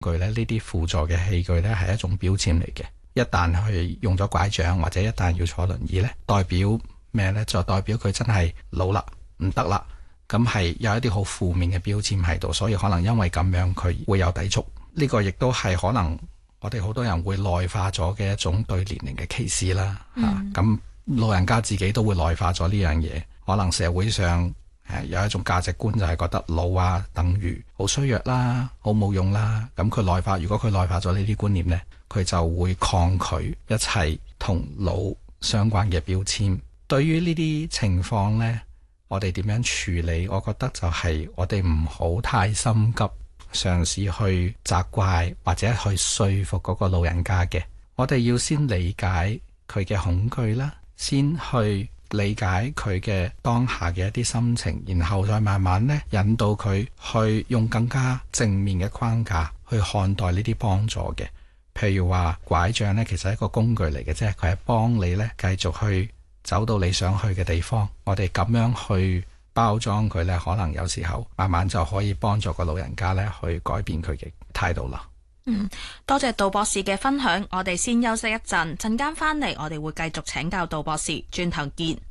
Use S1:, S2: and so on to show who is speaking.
S1: 具咧，呢啲輔助嘅器具咧係一種標籤嚟嘅。一旦佢用咗拐杖或者一旦要坐輪椅咧，代表咩呢？就代表佢真係老啦，唔得啦。咁係有一啲好負面嘅標籤喺度，所以可能因為咁樣佢會有抵觸。呢個亦都係可能我哋好多人會內化咗嘅一種對年齡嘅歧視啦。咁老人家自己都會內化咗呢樣嘢，可能社會上有一種價值觀就係覺得老啊等於好衰弱啦，好冇用啦。咁佢內化，如果佢內化咗呢啲觀念呢，佢就會抗拒一切同老相關嘅標籤。對於呢啲情況呢，我哋點樣處理？我覺得就係我哋唔好太心急，嘗試去責怪或者去說服嗰個老人家嘅。我哋要先理解佢嘅恐懼啦，先去理解佢嘅當下嘅一啲心情，然後再慢慢呢引導佢去用更加正面嘅框架去看待呢啲幫助嘅。譬如話拐杖呢，其實係一個工具嚟嘅啫，佢係幫你呢繼續去走到你想去嘅地方。我哋咁樣去包裝佢呢，可能有時候慢慢就可以幫助個老人家呢去改變佢嘅態度啦。
S2: 多謝杜博士嘅分享，我哋先休息一陣，陣間翻嚟我哋會繼續請教杜博士，轉頭見。